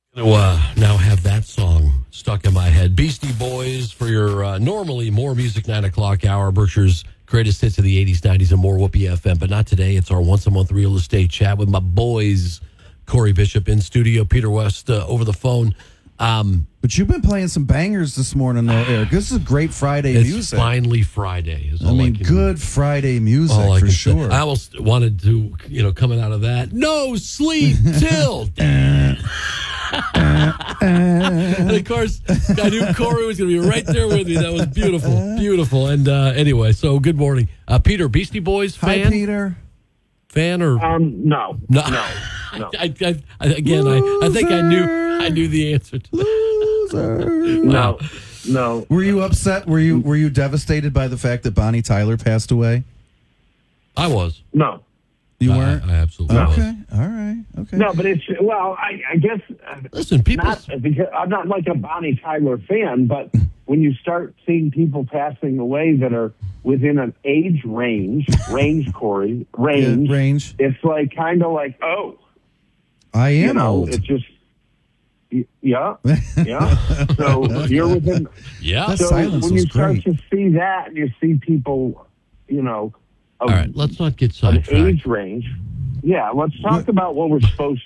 To now have that song stuck in my head. Beastie Boys for your normally more music 9 o'clock hour. Berkshire's greatest hits of the 80s, 90s, and more. Whoopee FM. But not today. It's our once a month real estate chat with my boys, Corey Bishop in studio, Peter West over the phone. But you've been playing some bangers this morning, though, Eric. This is great Friday music. It's finally Friday. Good Friday music for sure. I almost wanted to, coming out of that, no sleep till. And of course, I knew Corey was going to be right there with you. That was beautiful, beautiful. And anyway, so good morning, Peter. Beastie Boys fan? Hi, Peter. Fan or no. I think I knew the answer to that. Loser. No. Were you upset? Were you devastated by the fact that Bonnie Tyler passed away? I was. No. You weren't? I absolutely was. Okay. All right. Okay. No, but I guess. Listen, people. Because I'm not like a Bonnie Tyler fan, but when you start seeing people passing away that are within an age range, Corey, range. It's like kind of like, oh, I am old. It's just, yeah. So you're within. Yeah. That So silence when was you start great. to see that, and you see people, All right, let's not get an sidetracked. age range. Yeah, let's talk about what we're supposed